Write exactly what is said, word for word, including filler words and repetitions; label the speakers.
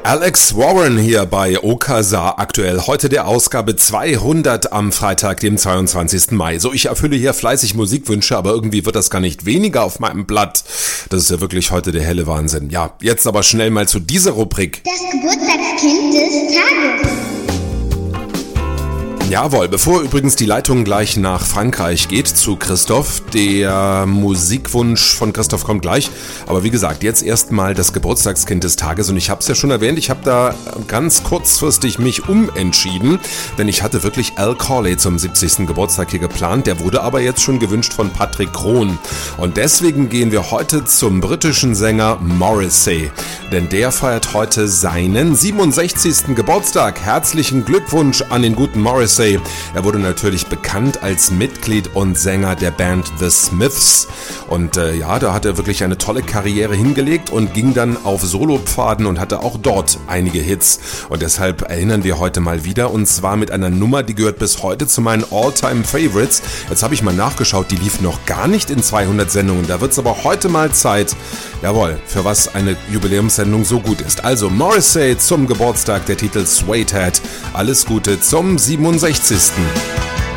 Speaker 1: Alex Warren hier bei Okasa aktuell. Heute der Ausgabe zweihundert am Freitag, dem zweiundzwanzigsten Mai. So, ich erfülle hier fleißig Musikwünsche, aber irgendwie wird das gar nicht weniger auf meinem Blatt. Das ist ja wirklich heute der helle Wahnsinn. Ja, jetzt aber schnell mal zu dieser Rubrik.
Speaker 2: Das Geburtstagskind des Tages.
Speaker 1: Jawohl, bevor übrigens die Leitung gleich nach Frankreich geht zu Christoph, der Musikwunsch von Christoph kommt gleich, aber wie gesagt, jetzt erstmal das Geburtstagskind des Tages und ich habe es ja schon erwähnt, ich habe da ganz kurzfristig mich umentschieden, denn ich hatte wirklich Al Corley zum siebzigsten Geburtstag hier geplant, der wurde aber jetzt schon gewünscht von Patrick Krohn und deswegen gehen wir heute zum britischen Sänger Morrissey, denn der feiert heute seinen siebenundsechzigsten Geburtstag. Herzlichen Glückwunsch an den guten Morrissey. Er wurde natürlich bekannt als Mitglied und Sänger der Band The Smiths und äh, ja, da hat er wirklich eine tolle Karriere hingelegt und ging dann auf Solopfaden und hatte auch dort einige Hits und deshalb erinnern wir heute mal wieder und zwar mit einer Nummer, die gehört bis heute zu meinen All-Time-Favorites. Jetzt habe ich mal nachgeschaut, die lief noch gar nicht in zweihundert Sendungen, da wird es aber heute mal Zeit, jawohl, für was eine Jubiläumssendung so gut ist. Also Morrissey zum Geburtstag, der Titel Suede Head. Alles Gute zum siebenundsechzigsten